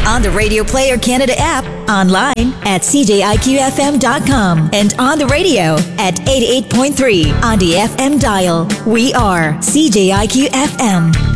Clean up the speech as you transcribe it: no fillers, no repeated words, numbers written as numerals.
On the Radio Player Canada app, online at cjiqfm.com, and on the radio at 88.3 on the FM dial. We are CJIQ FM.